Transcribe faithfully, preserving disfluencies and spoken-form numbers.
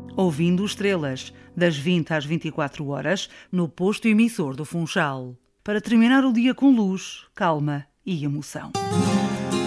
Ouvindo Estrelas, das vinte às vinte e quatro horas, no posto emissor do Funchal. Para terminar o dia com luz, calma e emoção.